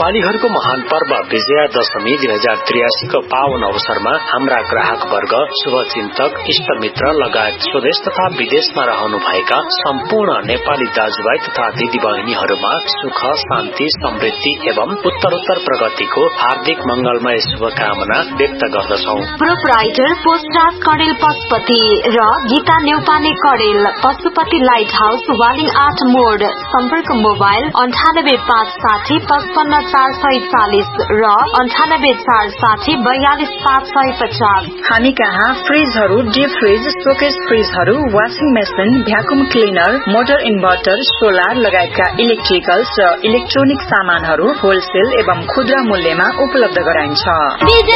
नेपालीहरूको महान पर्व विजयादशमी 2083 को पावन अवसरमा हाम्रा ग्राहक वर्ग, शुभचिन्तक, इष्टमित्र लगायत स्वदेश तथा विदेशमा रहनुभएका सम्पूर्ण नेपाली दाजुभाइ तथा दिदीबहिनीहरूमा सुख, शान्ति, समृद्धि एवं उत्तरोत्तर प्रगतिको हार्दिक मंगलमय शुभकामना व्यक्त गर्दछौ। प्रोपराइटर पोस्टराज कडेल पशुपति र गीता नेउपाने कडेल, पशुपति लाइट हाउस, वालिङ 8 मोड। सम्पर्क मोबाइल 9856 55440 र 9846 42550। हामी कहाँ फ्रिजहरू, डीप फ्रिज, शोकेस फ्रिजहरू, washing machine, vacuum cleaner, motor inverter, solar लगायतका इलेक्ट्रिकल्स र इलेक्ट्रोनिक सामानहरू होलसेल एवं खुद्रा मूल्यमा उपलब्ध गराइन्छ।